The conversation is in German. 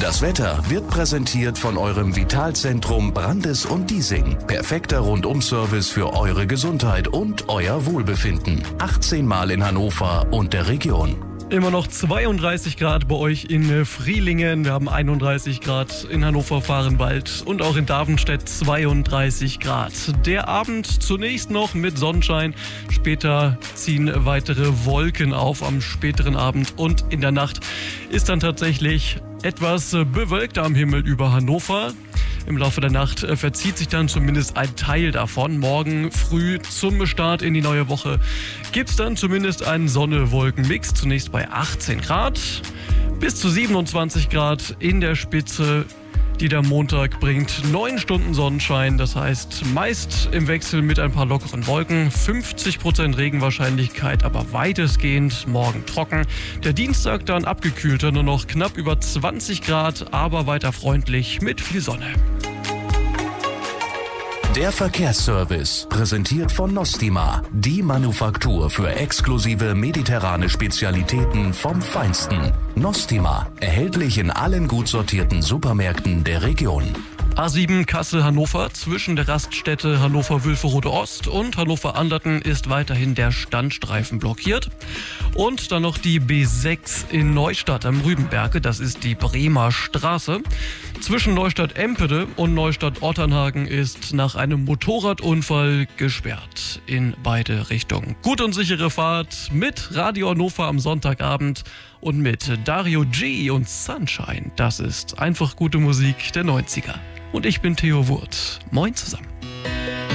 Das Wetter wird präsentiert von eurem Vitalzentrum Brandes und Diesing. Perfekter Rundum-Service für eure Gesundheit und euer Wohlbefinden. 18 Mal in Hannover und der Region. Immer noch 32 Grad bei euch in Frielingen. Wir haben 31 Grad in Hannover-Vahrenwald und auch in Davenstedt 32 Grad. Der Abend zunächst noch mit Sonnenschein. Später ziehen weitere Wolken auf am späteren Abend. Und in der Nacht ist dann tatsächlich etwas bewölkter am Himmel über Hannover. Im Laufe der Nacht verzieht sich dann zumindest ein Teil davon. Morgen früh zum Start in die neue Woche gibt es dann zumindest einen Sonne-Wolken-Mix. Zunächst bei 18 Grad bis zu 27 Grad in der Spitze, die der Montag bringt. 9 Stunden Sonnenschein, das heißt meist im Wechsel mit ein paar lockeren Wolken. 50% Regenwahrscheinlichkeit, aber weitestgehend morgen trocken. Der Dienstag dann abgekühlter, nur noch knapp über 20 Grad, aber weiter freundlich mit viel Sonne. Der Verkehrsservice, präsentiert von Nostima, die Manufaktur für exklusive mediterrane Spezialitäten vom Feinsten. Nostima, erhältlich in allen gut sortierten Supermärkten der Region. A7 Kassel-Hannover zwischen der Raststätte Hannover-Wülferode Ost und Hannover-Anderten ist weiterhin der Standstreifen blockiert. Und dann noch die B6 in Neustadt am Rübenberge, das ist die Bremer Straße. Zwischen Neustadt-Empede und Neustadt-Otternhagen ist nach einem Motorradunfall gesperrt in beide Richtungen. Gut und sichere Fahrt mit Radio Hannover am Sonntagabend und mit Dario G und Sunshine. Das ist einfach gute Musik der 90er. Und ich bin Theo Wurth. Moin zusammen.